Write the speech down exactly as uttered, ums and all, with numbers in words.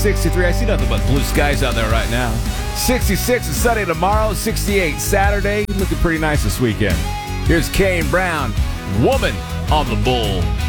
sixty-three. I see nothing but blue skies out there right now. sixty-six is Sunday tomorrow. sixty-eight Saturday. Looking pretty nice this weekend. Here's Kane Brown, Woman on the Bull.